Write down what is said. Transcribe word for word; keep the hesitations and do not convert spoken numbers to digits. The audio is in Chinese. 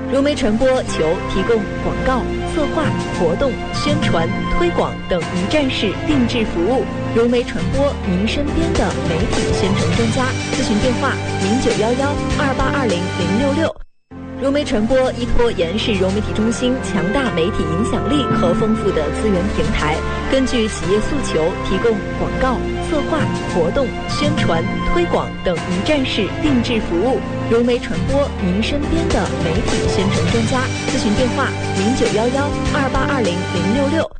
融媒传播求提供广告、策划、活动、宣传、推广等一站式定制服务。融媒传播，您身边的媒体宣传专家。咨询电话：零九幺幺二八二零零六六。融媒传播依托延世融媒体中心强大媒体影响力和丰富的资源平台，根据企业诉求，提供广告、策划、活动、宣传、推广等一站式定制服务。融媒传播，您身边的媒体宣传专家。咨询电话：零九幺幺二八二零零六六。